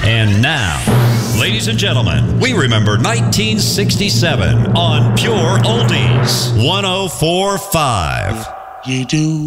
And now, ladies and gentlemen, we remember 1967 on Pure Oldies 104.5. You do